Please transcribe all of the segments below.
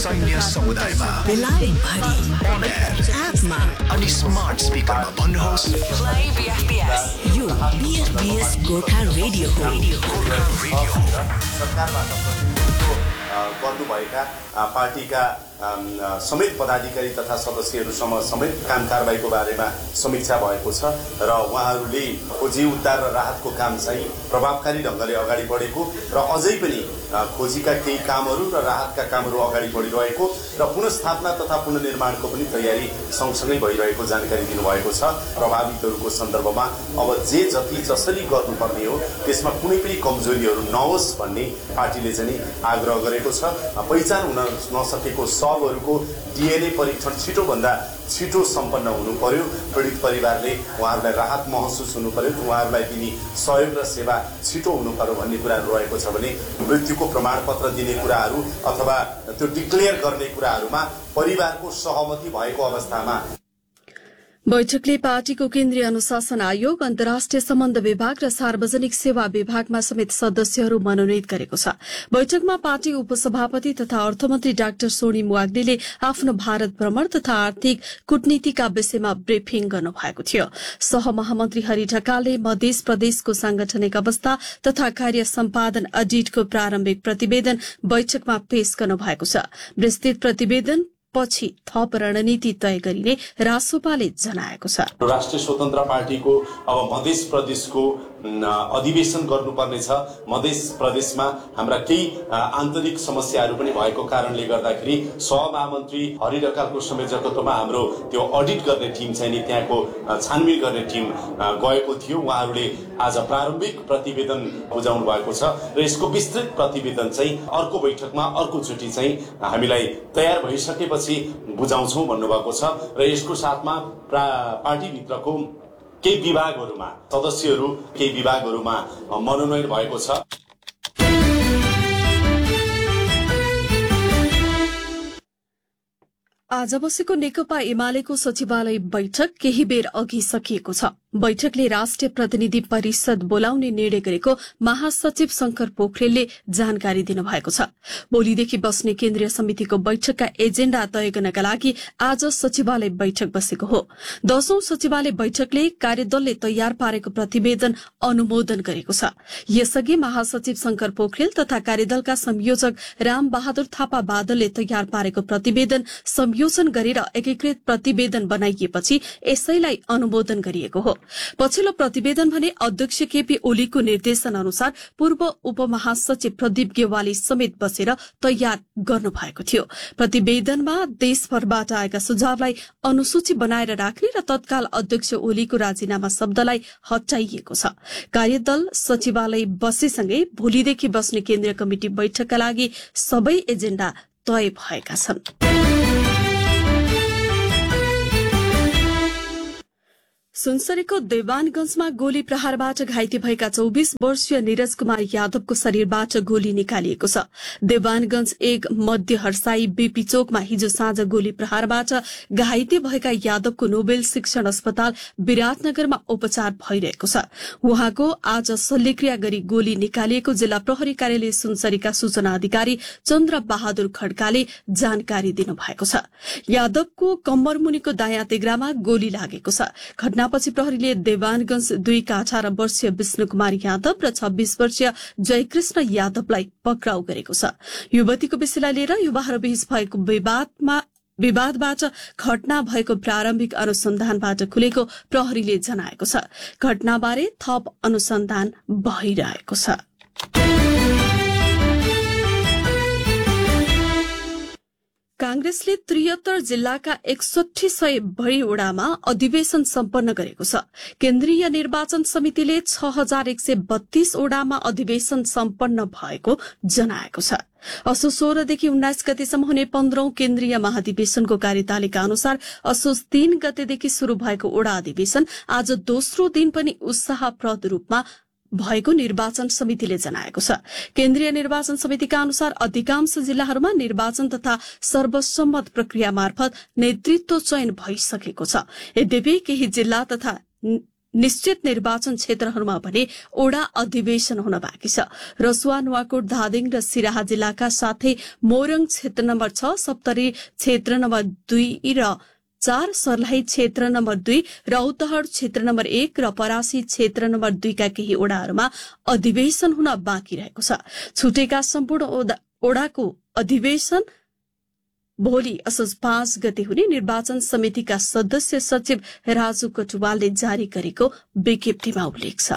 सैन्य समुदायमा बेलायत भरि एपमा अनि स्मार्ट स्पिकरमा भन्नुहोस् प्ले बीएफबीएस यो बीएफबीएस गोर्खा रेडियो हो। सरकारबाट प्रतिनिधित्व गर्नुभएका पार्टीका समेत पदाधिकारी तथा सदस्यहरूसँग समेत काम कारबाहीको बारेमा समीक्षा भएको छ र उहाँहरूले खोजी उद्धार र राहतको काम चाहिँ प्रभावकारी ढङ्गले अगाडि बढेको र अझै पनि खोजीका केही कामहरू र राहतका कामहरू अगाडि बढिरहेको र पुनर्स्थापना तथा पुनर्निर्माणको पनि तयारी सँगसँगै भइरहेको जानकारी दिनुभएको छ। प्रभावितहरूको सन्दर्भमा अब जे जति जसरी गर्नुपर्ने हो त्यसमा कुनै पनि कमजोरीहरू नहोस् भन्ने पार्टीले चाहिँ आग्रह गरेको छ। पहिचान हुन नसकेको सबहरूको डीएनए परीक्षण छिटोभन्दा छिटो सम्पन्न हुनु पर्यो। पीडित परिवारले उहाँहरूलाई राहत महसुस हुनु पर्यो, उहाँहरूलाई दिने सहयोग र सेवा छिटो हुनु पर्यो भन्ने कुराहरू रहेको छ भने मृत्युको प्रमाणपत्र दिने कुराहरू अथवा त्यो डिक्लेयर गर्ने कुराहरूमा परिवारको सहमति भएको अवस्थामा बैठकले पार्टीको केन्द्रीय अनुशासन आयोग, अन्तर्राष्ट्रिय सम्बन्ध विभाग र सार्वजनिक सेवा विभागमा समेत सदस्यहरू मनोनित गरेको छ। बैठकमा पार्टी उपसभापति तथा अर्थमन्त्री डाक्टर सोनिम वाग्देले आफ्नो भारत भ्रमण तथा आर्थिक कूटनीतिका विषयमा ब्रिफिङ गर्नुभएको थियो। सहमहामन्त्री हरि ढकालले मध्य प्रदेशको सांगठनिक अवस्था तथा कार्य सम्पादन अडिटको प्रारम्भिक प्रतिवेदन बैठकमा पेश गर्नुभएको छ। विस्तृत प्रतिवेदन पछि थप रणनीति तय गरिने रासोपाले जनाएको छ। राष्ट्रिय स्वतन्त्र पार्टीको अब मध्य प्रदेशको अधिवेशन गर्नुपर्नेछ। मध्य प्रदेशमा हाम्रा केही आन्तरिक समस्याहरू पनि भएको कारणले गर्दाखेरि सहमहामन्त्री हरि ढकालको संयोजकत्वमा हाम्रो त्यो अडिट गर्ने टिम चाहिँ नि त्यहाँको छानबिन गर्ने टिम गएको थियो। उहाँहरूले आज प्रारम्भिक प्रतिवेदन बुझाउनु भएको छ र यसको विस्तृत प्रतिवेदन चाहिँ अर्को बैठकमा अर्कोचोटि चाहिँ हामीलाई तयार भइसकेपछि बुझाउँछौँ भन्नुभएको छ र यसको साथमा पार्टीभित्रको केही विभागहरूमा सदस्यहरू केही विभागहरूमा मनोनयन भएको छ। आज बसेको नेकपा एमालेको सचिवालय बैठक केही बेर अघि सकिएको छ। बैठकले राष्ट्रिय प्रतिनिधि परिषद बोलाउने निर्णय गरेको महासचिव शंकर पोखरेलले जानकारी दिनुभएको छ। भोलिदेखि बस्ने केन्द्रीय समितिको बैठकका एजेण्डा तय गर्नका लागि आज सचिवालय बैठक बसेको हो। 10औं सचिवालय बैठकले कार्यदलले तयार पारेको प्रतिवेदन अनुमोदन गरेको छ। यसअघि महासचिव शंकर पोखरेल तथा कार्यदलका संयोजक राम बहादुर थापा बादलले तयार पारेको प्रतिवेदन संयोजन गरेर एकीकृत प्रतिवेदन बनाइएपछि यसैलाई अनुमोदन गरिएको हो। पछिल्लो प्रतिवेदन भने अध्यक्ष केपी ओलीको निर्देशन अनुसार पूर्व उपमहासचिव प्रदीप गेवाली समेत बसेर तयार गर्नुभएको थियो। प्रतिवेदनमा देशभरबाट आएका सुझावलाई अनुसूची बनाएर राख्ने र तत्काल अध्यक्ष ओलीको राजीनामा शब्दलाई हटाइएको छ। कार्यदल सचिवालय बसेसँगै भोलिदेखि बस्ने केन्द्रीय कमिटी बैठकका लागि सबै एजेण्डा तय भएका छन्। सुनसरीको देवानगंजमा गोली प्रहारबाट घाइते भएका 24 वर्षीय नीरज कुमार यादवको शरीरबाट गोली निकालिएको छ। देवानगंज एक मध्य हर्साई बीपी चोकमा हिजो साँझ गोली प्रहारबाट घाइते भएका यादवको नोबेल शिक्षण अस्पताल विराटनगरमा उपचार भइरहेको छ। उहाँको आज शल्यक्रिया गरी गोली निकालिएको जिल्ला प्रहरी कार्यालय सुनसरीका सूचना अधिकारी चन्द्र बहादुर खड्काले जानकारी दिनुभएको छ। यादवको कम्मर मुनिको दायाँ तेग्रामा गोली लागेको छ। घटनापछि प्रहरीले देवानगंज 2 का 18 वर्षीय विष्णु कुमार यादव र 26 वर्षीय जयकृष्ण यादवलाई पक्राउ गरेको छ। युवतीको विषयलाई लिएर युवाहरूबीच भएको विवादबाट घटना भएको प्रारम्भिक अनुसन्धानबाट खुलेको प्रहरीले जनाएको छ। घटनाबारे थप अनुसन्धान भइरहेको छ। कांग्रेसले 73 जिल्लाका 6100 भरि वडामा अधिवेशन सम्पन्न गरेको छ। केन्द्रीय निर्वाचन समितिले 6132 वडामा अधिवेशन सम्पन्न भएको जनाएको छ। असोज 16 देखि 19 गतेसम्म हुने 15औं केन्द्रीय महाधिवेशनको कार्यतालिका अनुसार असोज 3 गतेदेखि शुरू भएको वडा अधिवेशन आज दोस्रो दिन पनि उत्साहप्रद रूपमा भएको निर्वाचन समितिले जनाएको छ। केन्द्रीय निर्वाचन समितिका अनुसार अधिकांश जिल्लाहरूमा निर्वाचन तथा सर्वसम्मत प्रक्रिया मार्फत नेतृत्व चयन भइसकेको छ। यद्यपि केही जिल्ला तथा निश्चित निर्वाचन क्षेत्रहरूमा भने ओडा अधिवेशन हुन बाँकी छ। रसुवा, नुवाकोट, धादिङ र सिराहा जिल्लाका साथै मोरङ क्षेत्र नम्बर 6, सप्तरी क्षेत्र नम्बर 2 र 4, सर्लाही क्षेत्र नम्बर 2, रौतहट क्षेत्र नम्बर 1 र परासी क्षेत्र नम्बर 2 का केही ओडाहरूमा अधिवेशन हुन बाँकी रहेको छ। छुटेका सम्पूर्ण ओडाको अधिवेशन भोलि असोज 5 गते हुने निर्वाचन समितिका सदस्य सचिव राजु कटुवालले जारी गरेको विज्ञप्तिमा उल्लेख छ।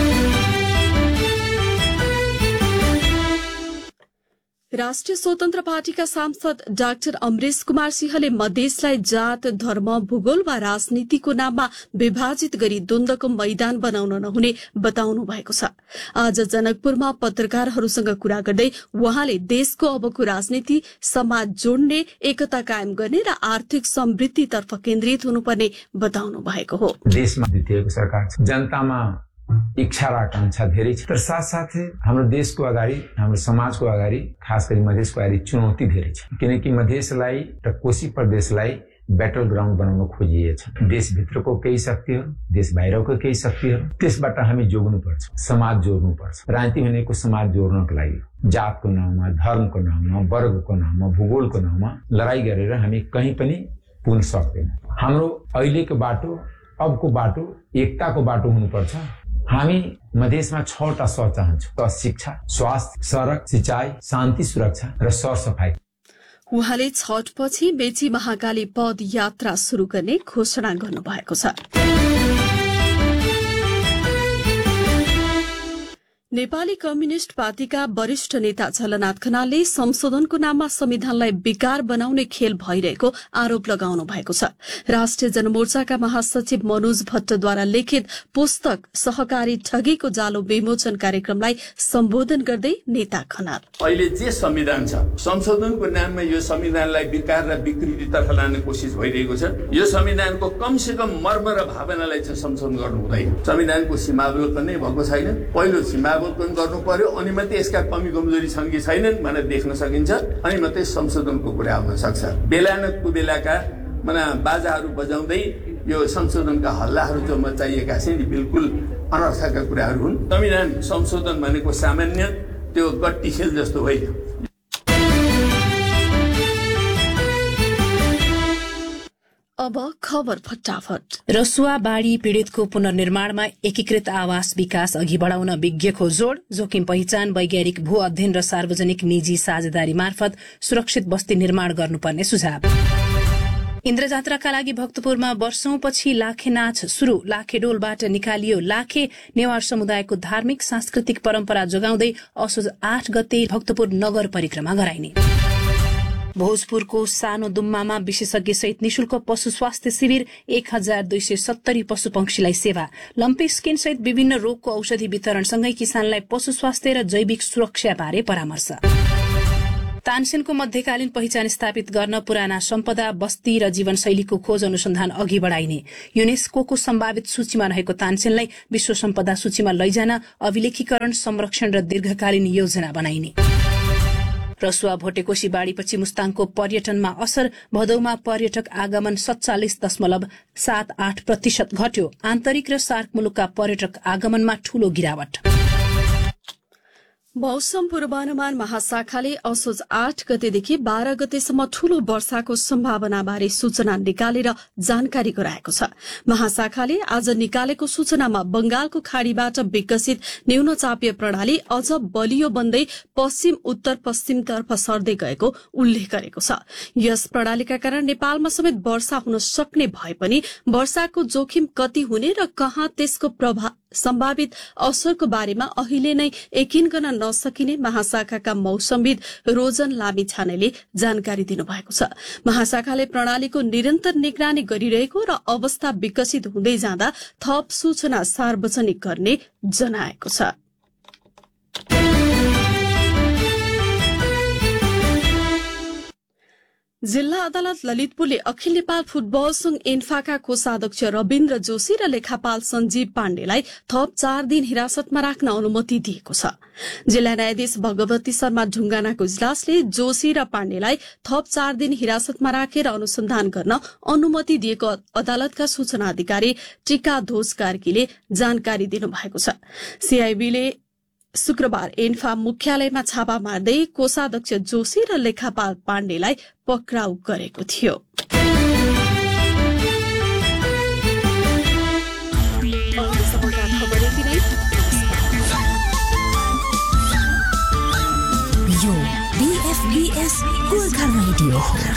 राष्ट्रिय स्वतन्त्र पार्टीका सांसद डाक्टर अमरेश कुमार सिंहले मधेसलाई जात, धर्म, भूगोल वा राजनीतिको नाममा विभाजित गरी द्वन्द्वको मैदान बनाउन नहुने बताउनु भएको छ। आज जनकपुरमा पत्रकारहरूसँग कुरा गर्दै उहाँले देशको अबको राजनीति समाज जोड्ने, एकता कायम गर्ने र आर्थिक समृद्धितर्फ केन्द्रित हुनुपर्ने बताउनु भएको हो। देशमा द्वितीयको सरकार छ, जनतामा इच्छा र आकांक्षा धेरै छ, तर साथसाथै हाम्रो देशको अगाडि, हाम्रो समाजको अगाडि, खास गरी मधेसको अगाडि चुनौती धेरै छ। किनकि मधेसलाई र कोशी प्रदेशलाई ब्याटल ग्राउन्ड बनाउन खोजिएको छ। देशभित्रको केही शक्तिहरू, देश बाहिरको केही शक्तिहरू, त्यसबाट हामी जोग्नुपर्छ, समाज जोड्नुपर्छ। राजनीति भनेको समाज जोड्नको लागि जातको नाउँमा, धर्मको नाउँमा, वर्गको नाउँमा, भूगोलको नाउँमा लडाई गरेर हामी कहीँ पनि पुग्न सक्दैनौँ। हाम्रो अहिलेको बाटो, अबको बाटो एकताको बाटो हुनुपर्छ। हामी मधेसमा 6वटा स चाहन्छौँ: शिक्षा, स्वास्थ्य, सडक, सिंचाई, शान्ति, सुरक्षा र सरसफाई। उहाँले छठपछि मेची महाकाली पद यात्रा शुरू गर्ने घोषणा गर्नुभएको छ। नेपाली कम्युनिष्ट पार्टीका वरिष्ठ नेता झलनाथ खनालले संशोधनको नाममा संविधानलाई विकार बनाउने खेल भइरहेको आरोप लगाउनु भएको छ। राष्ट्रिय जनमोर्चाका महासचिव मनोज भट्टद्वारा लिखित पुस्तक सहकारी ठगीको जालो विमोचन कार्यक्रमलाई सम्बोधन गर्दै नेता खनाल, अहिले जे संविधान छ, संशोधनको नाममा यो संविधानलाई विकार र विकृतितर्फ लाने कोसिस भइरहेको छ। यो संविधानको कमसे कम मर्म र भावनालाई चाहिँ संशोधन गर्नु हुँदैन। संविधानको सीमावलोकन नै भएको छैन। पहिलो सीमावलोकन गर्नु पर्यो, अनि मात्रै यसका कमी कमजोरी छन् कि छैनन् भनेर देख्न सकिन्छ, अनि मात्रै संशोधनको कुरा आउन सक्छ। बेला न कुबेलाका बाजाहरू बजाउँदै यो संशोधनका हल्लाहरू जो मचाइएका छन् बिल्कुल अनर्थका कुराहरू हुन्। संविधान संशोधन भनेको सामान्य त्यो गट्टी खेल जस्तो होइन। अब खबर फटाफट। रसुवा बाढ़ी पीड़ितको पुनर्निर्माणमा एकीकृत आवास विकास अघि बढ़ाउन विज्ञको जोड़, जोखिम पहिचान, वैज्ञानिक भू अध्ययन र सार्वजनिक निजी साझेदारी मार्फत सुरक्षित बस्ती निर्माण गर्नुपर्ने सुझाव। इन्द्रजात्राका लागि भक्तपुरमा वर्षौंपछि लाखे नाच शुरू, लाखे डोलबाट निकालियो लाखे। नेवार समुदायको धार्मिक सांस्कृतिक परम्परा जोगाउँदै असोज 8 गते भक्तपुर नगर परिक्रमा गराइने। भोजपुरको सानो दुम्मामा विशेषज्ञ सहित निशुल्क पशु स्वास्थ्य शिविर, 1270 पशु पंक्षीलाई सेवा। लम्पी स्किन सहित विभिन्न रोगको औषधि वितरणसँगै किसानलाई पशु स्वास्थ्य र जैविक सुरक्षा बारे परामर्श। तानसेनको मध्यकालीन पहिचान स्थापित गर्न पुराना सम्पदा, बस्ती र जीवनशैलीको खोज अनुसन्धान अघि बढ़ाइने। युनेस्कोको सम्भावित सूचीमा रहेको तानसेनलाई विश्व सम्पदा सूचीमा लैजान अभिलेखीकरण, संरक्षण र दीर्घकालीन योजना बनाइने। रसुवा भोटेकोशी बाढ़ीपछि मुस्ताङको पर्यटनमा असर, भदौमा पर्यटक आगमन 47.78% घट्यो। आन्तरिक र सार्क मुलुकका पर्यटक आगमनमा ठूलो गिरावट। मौसम पूर्वानुमान महाशाखाले असोज 8 गतेदेखि 12 गतेसम्म ठूलो वर्षाको सम्भावनाबारे सूचना निकालेर जानकारी गराएको छ। महाशाखाले आज निकालेको सूचनामा बंगालको खाड़ीबाट विकसित न्यूनचापीय प्रणाली अझ बलियो बन्दै पश्चिम उत्तर पश्चिमतर्फ सर्दै गएको उल्लेख गरेको छ। यस प्रणालीका कारण नेपालमा समेत वर्षा हुन सक्ने भए पनि वर्षाको जोखिम कति हुने र कहाँ त्यसको सम्भावित असरको बारेमा अहिले नै यकिन गर्न नसकिने महाशाखाका मौसमविद रोजन लामिछानेले जानकारी दिनुभएको छ। महाशाखाले प्रणालीको निरन्तर निगरानी गरिरहेको र अवस्था विकसित हुँदै जाँदा थप सूचना सार्वजनिक गर्ने जनाएको छ। जिल्ला अदालत ललितपुरले अखिल नेपाल फुटबल संघ एन्फाका कोषाध्यक्ष रविन्द्र जोशी र लेखापाल सञ्जीव पाण्डेलाई थप 4 दिन हिरासतमा राख्न अनुमति दिएको छ। जिल्ला न्यायाधीश भगवती शर्मा ढुङ्गानाको इजलासले जोशी र पाण्डेलाई थप 4 दिन हिरासतमा राखेर अनुसन्धान गर्न अनुमति दिएको अदालतका सूचना अधिकारी टीका धोज कार्कीले जानकारी दिनुभएको छ। सीआईबीले शुक्रबार एन्फा मुख्यालयमा छापा मार्दै कोषाध्यक्ष जोशी र लेखापाल पाण्डेलाई पक्राउ गरेको थियो। यो BFBS गोर्खा रेडियो हो।